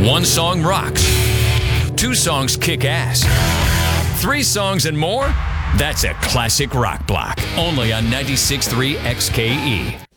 One song rocks. Two songs kick ass. Three songs and more? That's a classic rock block. Only on 96.3 XKE.